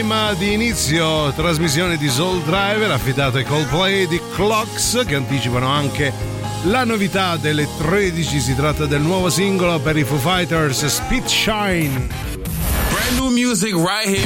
Di inizio trasmissione di Soul Driver affidato ai Coldplay di Clocks, che anticipano anche la novità delle 13. Si tratta del nuovo singolo per i Foo Fighters, Spit Shine. Brand new music right here.